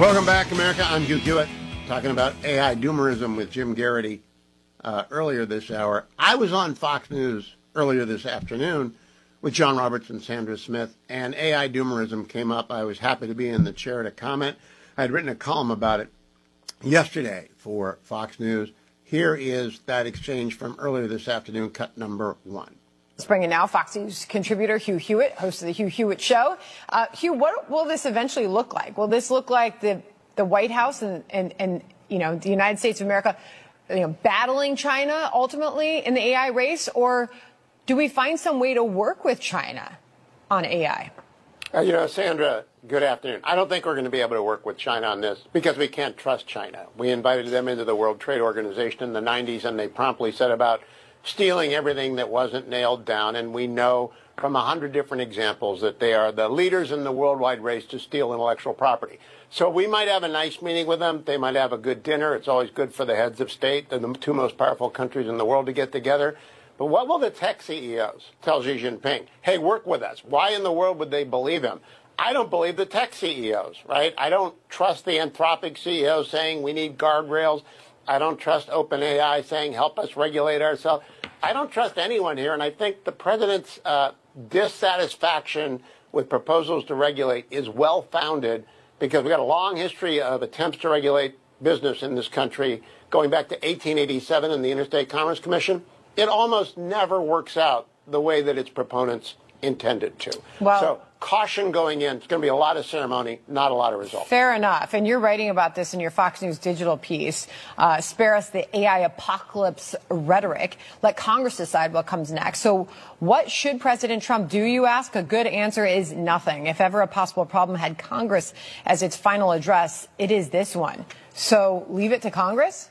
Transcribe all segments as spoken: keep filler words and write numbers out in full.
Welcome back, America. I'm Hugh Hewitt, talking about A I doomerism with Jim Garrity uh, earlier this hour. I was on Fox News earlier this afternoon with John Roberts and Sandra Smith, and A I doomerism came up. I was happy to be in the chair to comment. I had written a column about it yesterday for Fox News. Here is that exchange from earlier this afternoon, cut number one. Let's bring in now Fox News contributor Hugh Hewitt, host of the Hugh Hewitt Show. Uh, Hugh, what will this eventually look like? Will this look like the the White House and, and, and you know, the United States of America, you know, battling China ultimately in the A I race, or do we find some way to work with China on A I? Uh, you know, Sandra, good afternoon. I don't think we're going to be able to work with China on this because we can't trust China. We invited them into the World Trade Organization in the nineties, and they promptly set about stealing everything that wasn't nailed down. And we know from a hundred different examples that they are the leaders in the worldwide race to steal intellectual property. So we might have a nice meeting with them. They might have a good dinner. It's always good for the heads of state, the two most powerful countries in the world, to get together. But what will the tech C E Os tell Xi Jinping? Hey, work with us. Why in the world would they believe him? I don't believe the tech C E Os, right? I don't trust the Anthropic C E O saying we need guardrails. I don't trust OpenAI saying help us regulate ourselves. I don't trust anyone here, and I think the president's uh, dissatisfaction with proposals to regulate is well-founded because we've got a long history of attempts to regulate business in this country going back to eighteen eighty-seven and the Interstate Commerce Commission. It almost never works out the way that its proponents intended to. Well, so caution going in. It's going to be a lot of ceremony, not a lot of results. Fair enough. And you're writing about this in your Fox News digital piece. Uh, spare us the A I apocalypse rhetoric. Let Congress decide what comes next. So what should President Trump do, you ask? A good answer is nothing. If ever a possible problem had Congress as its final address, it is this one. So leave it to Congress?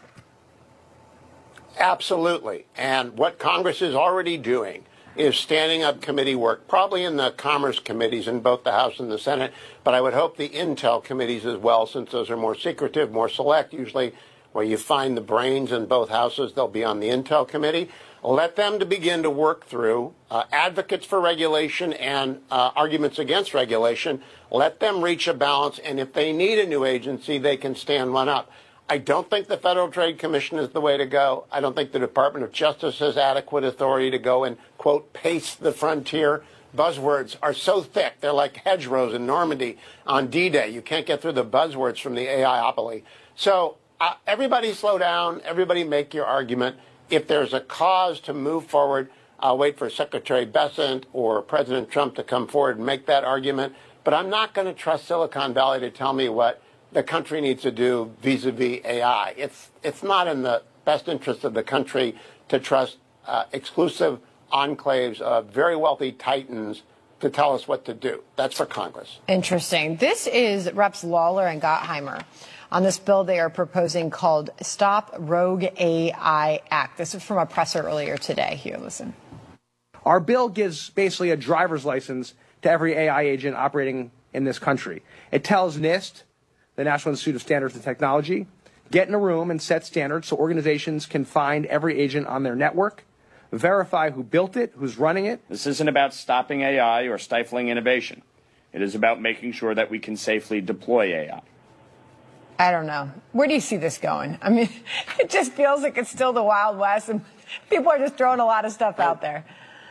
Absolutely. And what Congress is already doing is standing up committee work, probably in the Commerce committees in both the House and the Senate, but I would hope the Intel committees as well, since those are more secretive, more select, usually where you find the brains in both houses, they'll be on the Intel committee. Let them to begin to work through uh, advocates for regulation and uh, arguments against regulation. Let them reach a balance, and if they need a new agency, they can stand one up. I don't think the Federal Trade Commission is the way to go. I don't think the Department of Justice has adequate authority to go and, quote, pace the frontier. Buzzwords are so thick. They're like hedgerows in Normandy on D-Day. You can't get through the buzzwords from the A I-opoly. So uh, everybody slow down. Everybody make your argument. If there's a cause to move forward, I'll wait for Secretary Bessent or President Trump to come forward and make that argument. But I'm not going to trust Silicon Valley to tell me what the country needs to do vis-a-vis A I. It's it's not in the best interest of the country to trust uh, exclusive enclaves of very wealthy titans to tell us what to do. That's for Congress. Interesting. This is Reps Lawler and Gottheimer on this bill they are proposing called Stop Rogue A I Act. This is from a presser earlier today. Here, listen. Our bill gives basically a driver's license to every A I agent operating in this country. It tells NIST, the National Institute of Standards and Technology, get in a room and set standards so organizations can find every agent on their network, verify who built it, who's running it. This isn't about stopping A I or stifling innovation. It is about making sure that we can safely deploy A I. I don't know. Where do you see this going? I mean, it just feels like it's still the Wild West and people are just throwing a lot of stuff out there.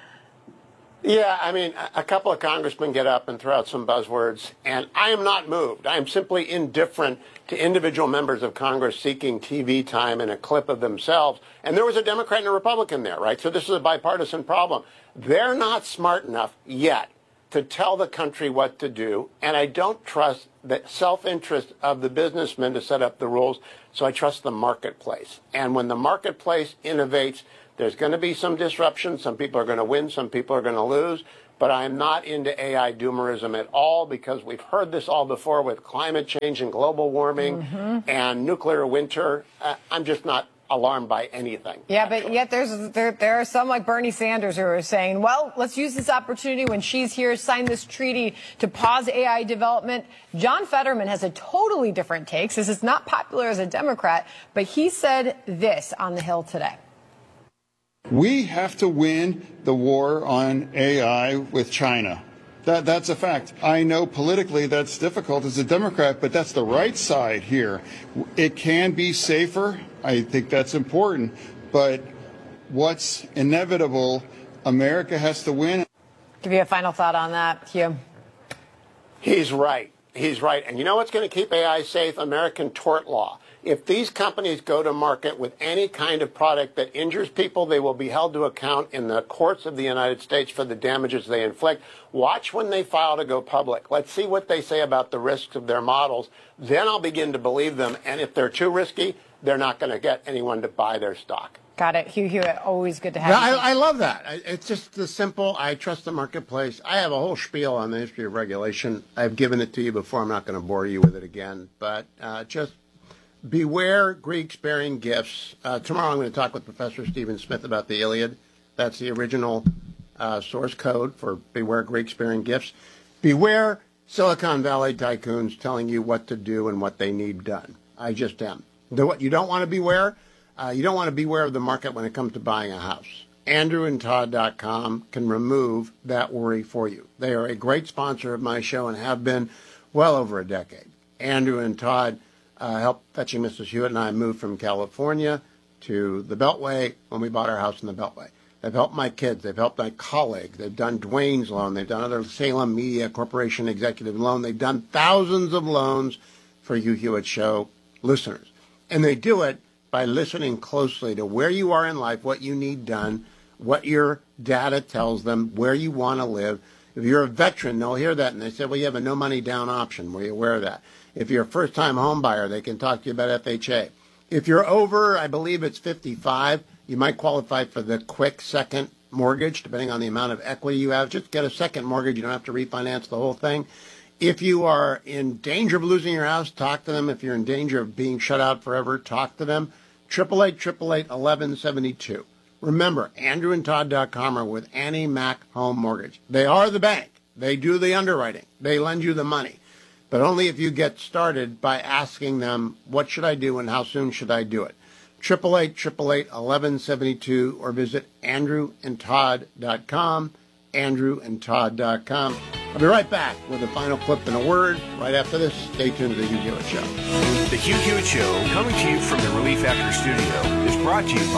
Yeah, I mean, a couple of congressmen get up and throw out some buzzwords, and I am not moved. I am simply indifferent to individual members of Congress seeking T V time and a clip of themselves. And there was a Democrat and a Republican there, right? So this is a bipartisan problem. They're not smart enough yet to tell the country what to do, and I don't trust the self-interest of the businessmen to set up the rules, so I trust the marketplace. And when the marketplace innovates, there's going to be some disruption. Some people are going to win. Some people are going to lose. But I'm not into A I doomerism at all because we've heard this all before with climate change and global warming mm-hmm. and nuclear winter. Uh, I'm just not alarmed by anything. Yeah, actually. But yet there's there, there are some like Bernie Sanders who are saying, well, let's use this opportunity when she's here, sign this treaty to pause A I development. John Fetterman has a totally different take. This is not popular as a Democrat, but he said this on the Hill today. We have to win the war on A I with China. That, that's a fact. I know politically that's difficult as a Democrat, but that's the right side here. It can be safer. I think that's important. But what's inevitable, America has to win. Give you a final thought on that, Hugh. He's right. He's right. And you know what's going to keep A I safe? American tort law. If these companies go to market with any kind of product that injures people, they will be held to account in the courts of the United States for the damages they inflict. Watch when they file to go public. Let's see what they say about the risks of their models. Then I'll begin to believe them. And if they're too risky, they're not going to get anyone to buy their stock. Got it. Hugh Hewitt, always good to have Yeah, you. I, I love that. I, it's just the simple, I trust the marketplace. I have a whole spiel on the history of regulation. I've given it to you before. I'm not going to bore you with it again. But uh, just beware Greeks-bearing gifts. Uh, tomorrow I'm going to talk with Professor Stephen Smith about the Iliad. That's the original uh, source code for beware Greeks-bearing gifts. Beware Silicon Valley tycoons telling you what to do and what they need done. I just am. The, what you don't want to beware? Uh, you don't want to beware of the market when it comes to buying a house. Andrew and Todd dot com can remove that worry for you. They are a great sponsor of my show and have been well over a decade. Andrew and Todd uh, helped Fetching Missus Hewitt and I move from California to the Beltway when we bought our house in the Beltway. They've helped my kids. They've helped my colleagues. They've done Dwayne's loan. They've done other Salem Media Corporation executive loan. They've done thousands of loans for Hugh Hewitt Show listeners. And they do it by listening closely to where you are in life, what you need done, what your data tells them, where you want to live. If you're a veteran, they'll hear that, and they say, well, you have a no money down option. Were you aware of that? If you're a first-time home buyer, they can talk to you about F H A. If you're over, I believe it's fifty-five, you might qualify for the quick second mortgage, depending on the amount of equity you have. Just get a second mortgage. You don't have to refinance the whole thing. If you are in danger of losing your house, talk to them. If you're in danger of being shut out forever, talk to them. eight eight eight, eight eight eight, eleven seventy-two. Remember, Andrew and Todd dot com are with Annie Mac Home Mortgage. They are the bank. They do the underwriting. They lend you the money. But only if you get started by asking them, what should I do and how soon should I do it? eight eight eight, eight eight eight, eleven seventy-two or visit Andrew and Todd dot com, Andrew and Todd dot com. I'll be right back with a final clip and a word. Right after this, stay tuned to The Hugh Hewitt Show. The Hugh Hewitt Show, coming to you from the Relief Factor studio, is brought to you by